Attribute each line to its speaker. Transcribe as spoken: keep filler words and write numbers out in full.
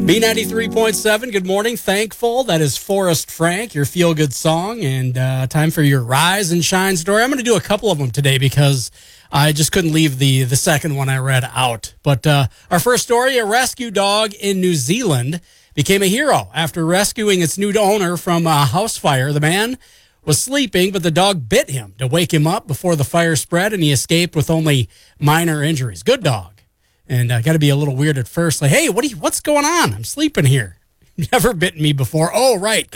Speaker 1: B ninety-three point seven, good morning. Thankful. That is Forrest Frank, your feel-good song, and uh, time for your Rise and Shine story. I'm going to do a couple of them today because I just couldn't leave the, the second one I read out. But uh, our first story, a rescue dog in New Zealand became a hero after rescuing its new owner from a house fire. The man was sleeping, but the dog bit him to wake him up before the fire spread, and he escaped with only minor injuries. Good dog. And I uh, got to be a little weird at first. Like, hey, what? Are you, what's going on? I'm sleeping here. Never bitten me before. Oh, right.